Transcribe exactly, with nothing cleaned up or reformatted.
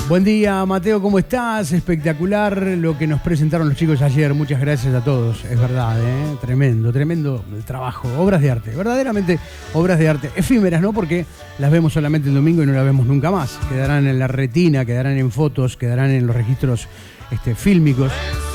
Buen día, Mateo, ¿cómo estás? Espectacular lo que nos presentaron los chicos ayer. Muchas gracias a todos, es verdad, ¿eh? Tremendo, tremendo el trabajo. Obras de arte, verdaderamente obras de arte. Efímeras, ¿no? Porque las vemos solamente el domingo y no las vemos nunca más. Quedarán en la retina, quedarán en fotos, quedarán en los registros este, fílmicos.